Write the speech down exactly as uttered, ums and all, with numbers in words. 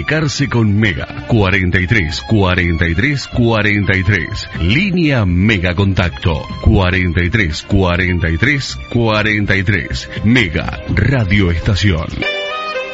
comunicarse con Mega cuarenta y tres cuarenta y tres cuarenta y tres. Línea Mega Contacto cuarenta y tres cuarenta y tres cuarenta y tres. Mega Radio Estación.